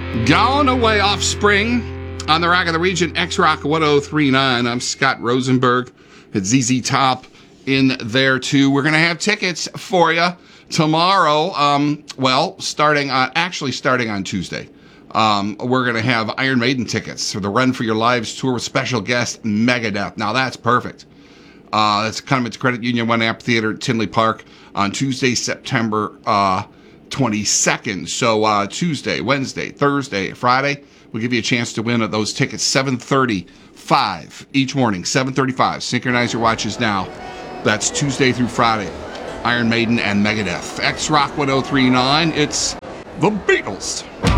Gone Away Offspring on the Rock of the Region, X-Rock 1039. I'm Scott Rosenberg. It's ZZ Top in there too. We're going to have tickets for you tomorrow. Starting on Tuesday. We're going to have Iron Maiden tickets for the Run for Your Lives tour with special guest Megadeth. Now that's perfect. That's coming to Credit Union One Amphitheater at Tinley Park on Tuesday, September 22nd. So Tuesday, Wednesday, Thursday, Friday, we'll give you a chance to win those tickets. 7:35 each morning. 7:35. Synchronize your watches now. That's Tuesday through Friday. Iron Maiden and Megadeth. X-Rock 1039. It's the Beatles.